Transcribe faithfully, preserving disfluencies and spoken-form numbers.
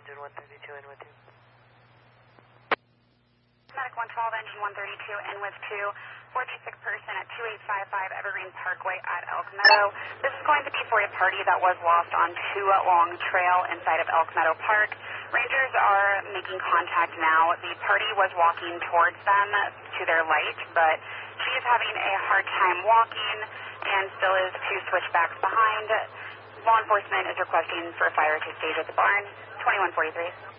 engine one thirty-two in with you. Medic one twelve, engine one thirty-two in with two. four two six person at two eight five five Evergreen Parkway at Elk Meadow. This is going to be for a party that was lost on Two Long Trail inside of Elk Meadow Park. Rangers are making contact now. The party was walking towards them to their light, but she is having a hard time walking and still is two switchbacks behind. Law enforcement is requesting for fire to stage at the barn. twenty-one forty-three.